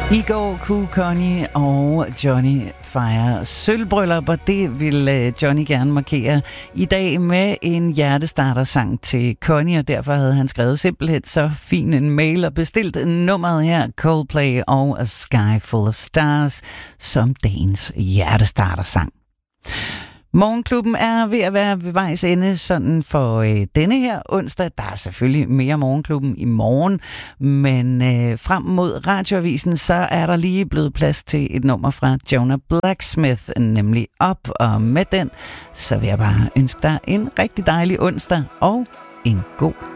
I går kunne Connie og Johnny fejre sølvbryllup, og det vil Johnny gerne markere i dag med en hjertestartersang til Connie, og derfor havde han skrevet simpelthen så fin en mail og bestilt nummeret her, Coldplay og A Sky Full of Stars, som dagens hjertestartersang. Morgenklubben er ved at være ved vejs ende sådan for denne her onsdag. Der er selvfølgelig mere Morgenklubben i morgen, men frem mod radioavisen, så er der lige blevet plads til et nummer fra Jonah Blacksmith, nemlig Up. Og med den, så vil jeg bare ønske dig en rigtig dejlig onsdag og en god